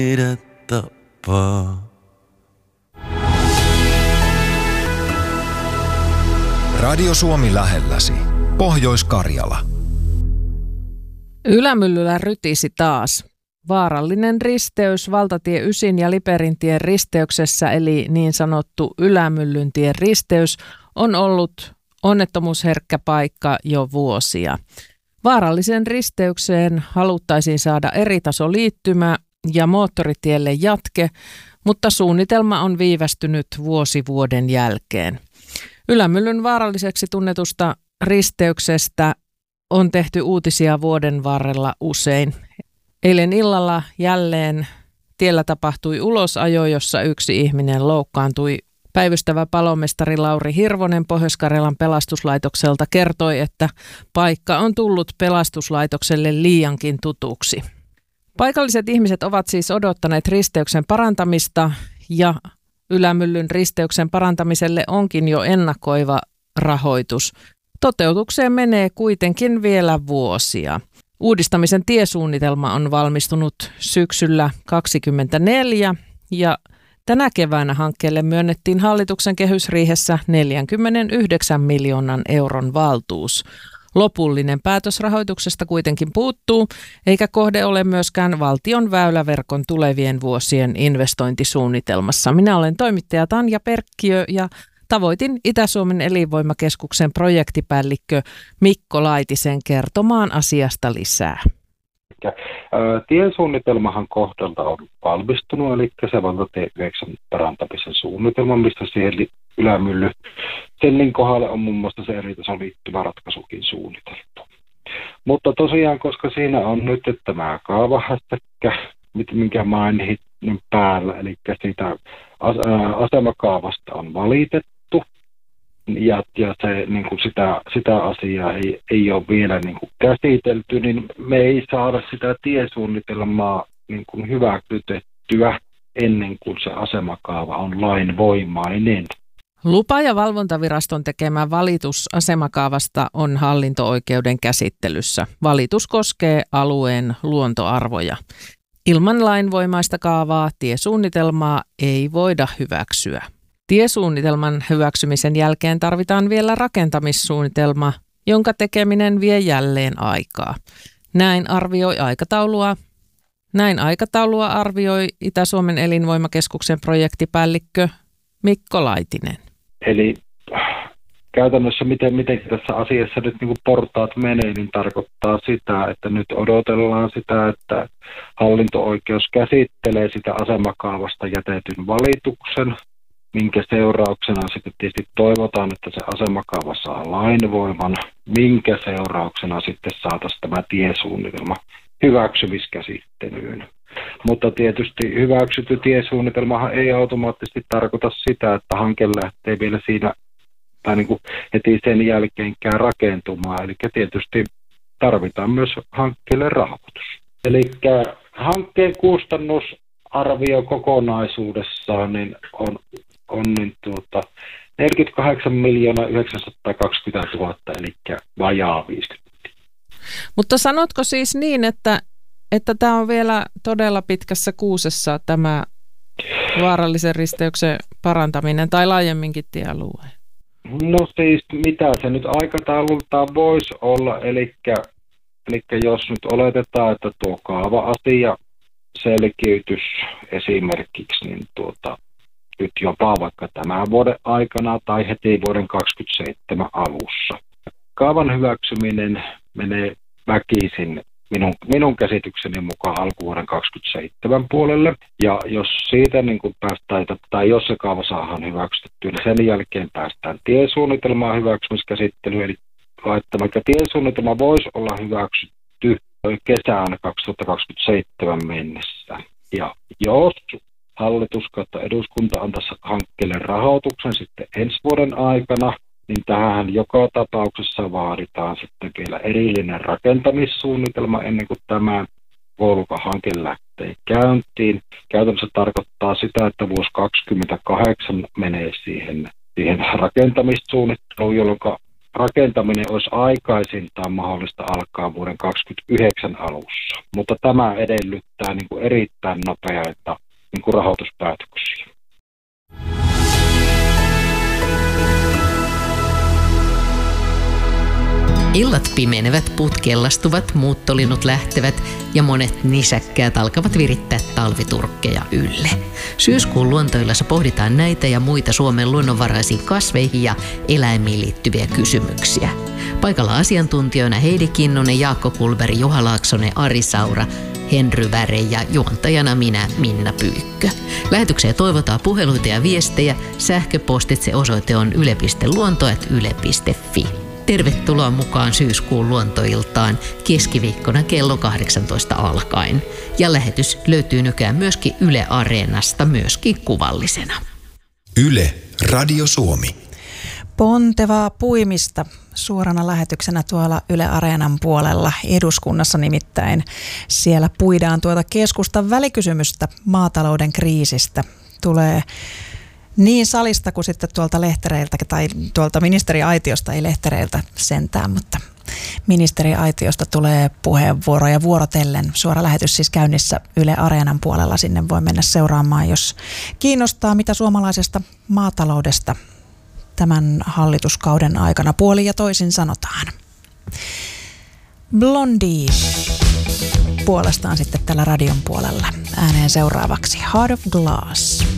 tapaa. Radio Suomi lähelläsi. Pohjois-Karjala. Ylämyllyllä rytisi taas. Vaarallinen risteys valtatie 9 ja Liperintien risteyksessä, eli niin sanottu Ylämyllyntien risteys, on ollut onnettomuusherkkä paikka jo vuosia. Vaaralliseen risteykseen haluttaisiin saada eritasoliittymä ja moottoritielle jatke, mutta suunnitelma on viivästynyt vuosi vuoden jälkeen. Ylämyllyn vaaralliseksi tunnetusta risteyksestä on tehty uutisia vuoden varrella usein. Eilen illalla jälleen tiellä tapahtui ulosajo, jossa yksi ihminen loukkaantui. Päivystävä palomestari Lauri Hirvonen Pohjois-Karjalan pelastuslaitokselta kertoi, että paikka on tullut pelastuslaitokselle liiankin tutuksi. Paikalliset ihmiset ovat siis odottaneet risteyksen parantamista ja Ylämyllyn risteyksen parantamiselle onkin jo ennakoiva rahoitus. Toteutukseen menee kuitenkin vielä vuosia. Uudistamisen tiesuunnitelma on valmistunut syksyllä 2024 ja tänä keväänä hankkeelle myönnettiin hallituksen kehysriihessä 49 miljoonan euron valtuus. Lopullinen päätös rahoituksesta kuitenkin puuttuu, eikä kohde ole myöskään valtion väyläverkon tulevien vuosien investointisuunnitelmassa. Minä olen toimittaja Tanja Perkkiö ja tavoitin Itä-Suomen elinvoimakeskuksen projektipäällikkö Mikko Laitisen kertomaan asiasta lisää. Tiesuunnitelmahan kohdalta on valmistunut, eli se valtatie 9 parantamisen suunnitelma, mistä siihen Ylämylly Sellin kohdalle on muun muassa se eritason liittyvä ratkaisukin suunniteltu. Mutta tosiaan, koska siinä on nyt tämä kaavahässäkkä, minkä mainitsin päällä, eli siitä asemakaavasta on valitettu, ja se, niin kuin sitä asiaa ei ole vielä niin kuin käsitelty, niin me ei saada sitä tiesuunnitelmaa niin kuin hyväksytettyä ennen kuin se asemakaava on lainvoimainen. Lupa- ja valvontaviraston tekemä valitus asemakaavasta on hallinto-oikeuden käsittelyssä. Valitus koskee alueen luontoarvoja. Ilman lainvoimaista kaavaa tiesuunnitelmaa ei voida hyväksyä. Tiesuunnitelman hyväksymisen jälkeen tarvitaan vielä rakentamissuunnitelma, jonka tekeminen vie jälleen aikaa. Näin aikataulua arvioi Itä-Suomen elinvoimakeskuksen projektipäällikkö Mikko Laitinen. Eli käytännössä miten tässä asiassa nyt niin kuin portaat menee, niin tarkoittaa sitä, että nyt odotellaan sitä, että hallinto-oikeus käsittelee sitä asemakaavasta jätetyn valituksen, minkä seurauksena sitten tietysti toivotaan, että se asemakaava saa lainvoiman, minkä seurauksena sitten saataisiin tämä tiesuunnitelma hyväksymiskäsittelyyn. Mutta tietysti hyväksytty tiesuunnitelmahan ei automaattisesti tarkoita sitä, että hanke lähtee vielä siinä tai niin kuin heti sen jälkeenkään rakentumaan. Eli tietysti tarvitaan myös hankkeelle rahoitus. Eli hankkeen kustannusarvio kokonaisuudessaan niin on 48 920 000, eli vajaa 50. Mutta sanotko siis niin, että tämä on vielä todella pitkässä kuusessa tämä vaarallisen risteyksen parantaminen tai laajemminkin tiealue? No siis mitä se nyt aikataulultaan voisi olla, eli jos nyt oletetaan, että tuo kaava-asia selkiytys esimerkiksi, niin nyt jopa vaikka tämän vuoden aikana tai heti vuoden 2027 alussa. Kaavan hyväksyminen menee väkisin minun käsitykseni mukaan alkuvuoden 2027 puolelle. Ja jos siitä niin kuin päästään, tai jos se kaava saadaan hyväksyttyä, niin sen jälkeen päästään tiesuunnitelmaan hyväksymiskäsittelyyn. Eli vaikka tiesuunnitelma voisi olla hyväksytty kesään 2027 mennessä. Ja jos hallitus kautta eduskunta antaisi hankkeelle rahoituksen sitten ensi vuoden aikana, niin tähän joka tapauksessa vaaditaan sitten vielä erillinen rakentamissuunnitelma ennen kuin tämä koulukahanke lähtee käyntiin. Käytännössä tarkoittaa sitä, että vuosi 2028 menee siihen rakentamissuunnitteluun, jolloin rakentaminen olisi aikaisintaan mahdollista alkaa vuoden 2029 alussa, mutta tämä edellyttää niin kuin erittäin nopeita niin kuin rahoituspäätöksiä. Illat pimenevät, puut kellastuvat, muuttolinnut lähtevät ja monet nisäkkäät alkavat virittää talviturkkeja ylle. Syyskuun luontoillassa pohditaan näitä ja muita Suomen luonnonvaraisiin kasveihin ja eläimiin liittyviä kysymyksiä. Paikalla asiantuntijoina Heidi Kinnunen, Jaakko Kulberg, Juha Laaksonen, Ari Saura, Henry Väre ja juontajana minä, Minna Pyykkö. Lähetykseen toivotaan puheluita ja viestejä. Sähköpostitse osoite on yle.luonto@yle.fi. Tervetuloa mukaan syyskuun luontoiltaan keskiviikkona kello 18 alkaen. Ja lähetys löytyy nykyään myöskin Yle Areenasta, myöskin kuvallisena. Yle, Radio Suomi. Pontevaa puimista suorana lähetyksenä tuolla Yle Areenan puolella eduskunnassa nimittäin. Siellä puidaan tuota keskustan välikysymystä maatalouden kriisistä. Tulee niin salista kuin sitten tuolta lehtereiltä tai tuolta ministeriaitiosta, ei lehtereiltä sentään, mutta ministeriaitiosta tulee puheenvuoroja vuorotellen. Suora lähetys siis käynnissä Yle Areenan puolella. Sinne voi mennä seuraamaan, jos kiinnostaa, mitä suomalaisesta maataloudesta tämän hallituskauden aikana puolin ja toisin sanotaan. Blondie puolestaan sitten tällä radion puolella ääneen seuraavaksi Heart of Glass.